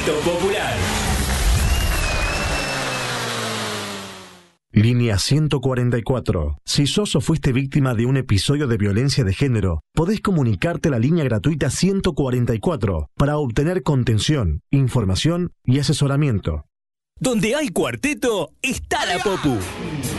Cuarteto Popular. Línea 144. Si sos o fuiste víctima de un episodio de violencia de género, podés comunicarte a la línea gratuita 144 para obtener contención, información y asesoramiento. Donde hay cuarteto, está la Popu.